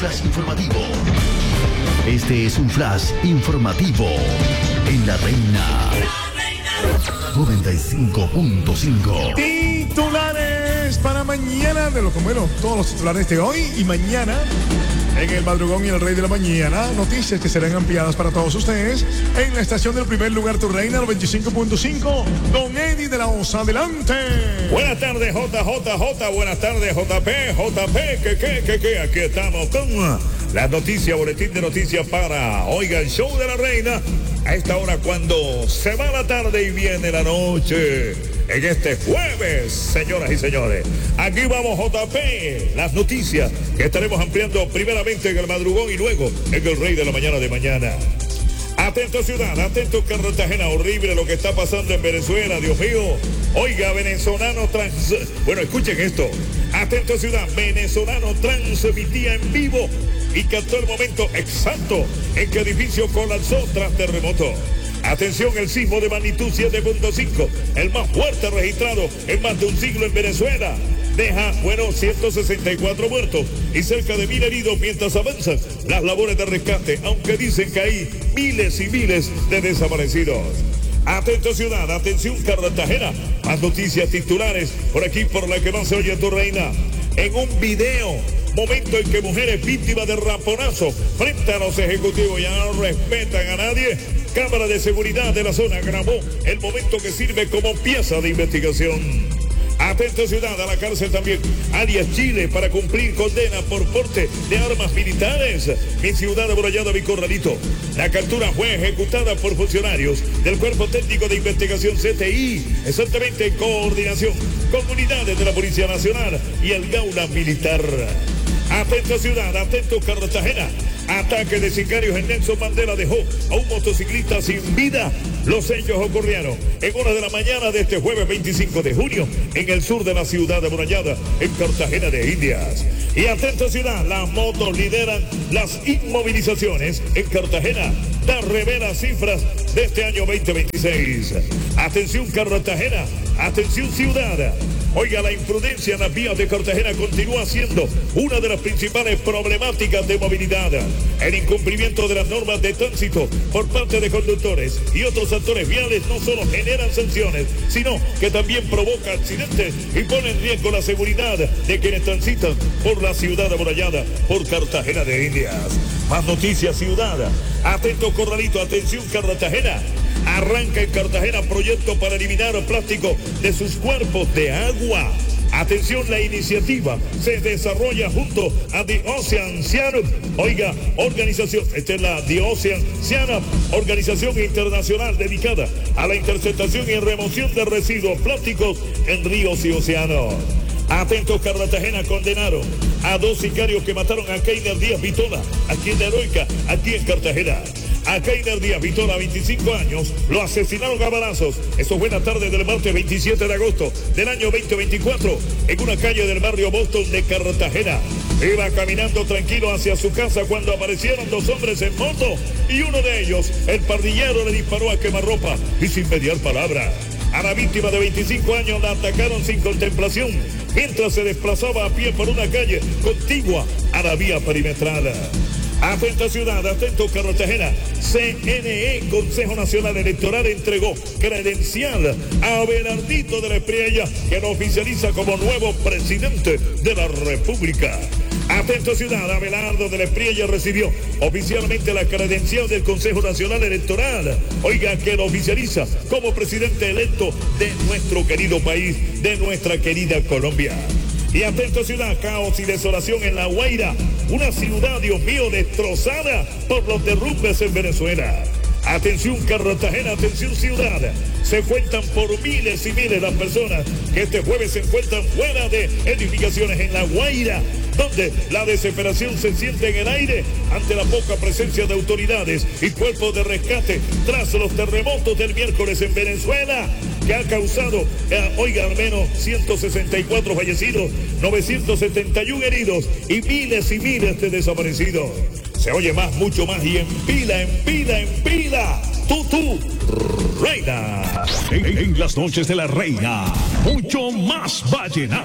flash informativo. Este es un flash informativo en La Reina 95.5. Titulares para mañana, todos los titulares de hoy y mañana en el madrugón y el rey de la mañana. Noticias que serán ampliadas para todos ustedes en la estación del primer lugar, Tu Reina 95.5. Don Eddie de la Osa, adelante. Buenas tardes, JJJ. Buenas tardes, JP. ¿Qué? Aquí estamos con las noticias, boletín de noticias para, oiga, el show de la reina. A esta hora cuando se va la tarde y viene la noche. En este jueves, señoras y señores. Aquí vamos, JP. Las noticias que estaremos ampliando primeramente en el madrugón y luego en el rey de la mañana de mañana. Atento ciudad, atento Cartagena, horrible lo que está pasando en Venezuela, Dios mío. Oiga, venezolano Bueno, escuchen esto. Atento ciudad, venezolano transmitía en vivo y captó el momento exacto en que el edificio colapsó tras terremoto. Atención, el sismo de magnitud 7.5, el más fuerte registrado en más de un siglo en Venezuela. Deja, 164 muertos y cerca de 1,000 heridos mientras avanzan las labores de rescate, aunque dicen que hay miles y miles de desaparecidos. Atento ciudad, atención Cartagena, más noticias titulares por aquí por la que más se oye Tu Reina. En un video, momento en que mujeres víctimas de raponazo frente a los ejecutivos ya no respetan a nadie. Cámara de seguridad de la zona grabó el momento que sirve como pieza de investigación. Atento ciudad, a la cárcel también alias Chile para cumplir condena por porte de armas militares. Mi ciudad amurallada, mi corralito. La captura fue ejecutada por funcionarios del Cuerpo Técnico de Investigación CTI, exactamente en coordinación con unidades de la Policía Nacional y el Gaula Militar. Atento ciudad, atento Cartagena. Ataque de sicarios en Nelson Mandela dejó a un motociclista sin vida. Los hechos ocurrieron en horas de la mañana de este jueves 25 de junio en el sur de la ciudad amurallada en Cartagena de Indias. Y atento ciudad, las motos lideran las inmovilizaciones en Cartagena. Da revela cifras de este año 2026. Atención Cartagena, atención ciudad. Oiga, la imprudencia en las vías de Cartagena continúa siendo una de las principales problemáticas de movilidad. El incumplimiento de las normas de tránsito por parte de conductores y otros actores viales no solo generan sanciones, sino que también provoca accidentes y pone en riesgo la seguridad de quienes transitan por la ciudad amurallada por Cartagena de Indias. Más noticias, ciudad. Atento corralito, atención Cartagena. Arranca en Cartagena proyecto para eliminar plástico de sus cuerpos de agua. Atención, la iniciativa se desarrolla junto a The Ocean Cleanup. Oiga, organización, esta es la The Ocean Cleanup, organización internacional dedicada a la interceptación y remoción de residuos plásticos en ríos y océanos. Atentos Cartagena, condenaron a 2 sicarios que mataron a Keiner Díaz Vitola, aquí en la Heroica, aquí en Cartagena. A Keiner Díaz Vitola, 25 años, lo asesinaron a balazos. Eso fue la tarde del martes 27 de agosto del año 2024 en una calle del barrio Boston de Cartagena. Iba caminando tranquilo hacia su casa cuando aparecieron 2 hombres en moto y uno de ellos, el pandillero, le disparó a quemarropa y sin mediar palabra. A la víctima de 25 años la atacaron sin contemplación mientras se desplazaba a pie por una calle contigua a la vía perimetral. Atenta ciudad, atento Cartagena. CNE, Consejo Nacional Electoral, entregó credencial a Abelardito de la Espriella, que lo oficializa como nuevo presidente de la República. Atento ciudad, Abelardo de la Espriella recibió oficialmente la credencial del Consejo Nacional Electoral. Oiga, que lo oficializa como presidente electo de nuestro querido país, de nuestra querida Colombia. Y atento ciudad, caos y desolación en La Guaira, una ciudad, Dios mío, destrozada por los derrumbes en Venezuela. Atención Cartagena, atención ciudad, se cuentan por miles y miles las personas que este jueves se encuentran fuera de edificaciones en La Guaira, donde la desesperación se siente en el aire ante la poca presencia de autoridades y cuerpos de rescate tras los terremotos del miércoles en Venezuela, que ha causado, al menos 164 fallecidos, 971 heridos y miles de desaparecidos. Se oye más, mucho más y en pila. Tú, Reina. En las noches de La Reina, mucho más vallenato.